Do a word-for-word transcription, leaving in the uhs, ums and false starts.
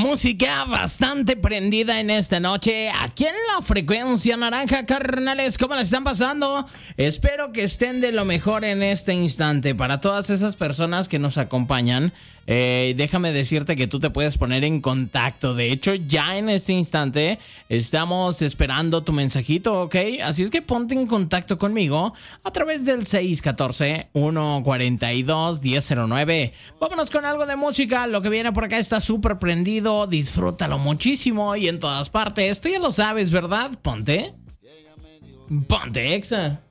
música bastante prendida en esta noche aquí en la frecuencia naranja, carnales. ¿Cómo la están pasando? Espero que estén de lo mejor en este instante. Para todas esas personas que nos acompañan, eh, déjame decirte que tú te puedes poner en contacto. De hecho, ya en este instante estamos esperando tu mensajito, ¿ok? Así es que ponte en contacto conmigo a través del seis uno cuatro, uno cuatro dos, uno cero cero nueve. Vámonos con algo de música. Lo que viene por acá está súper prendido. Disfrútalo muchísimo y en todas partes. Tú ya lo sabes, ¿verdad? Ponte. Ponte Exa.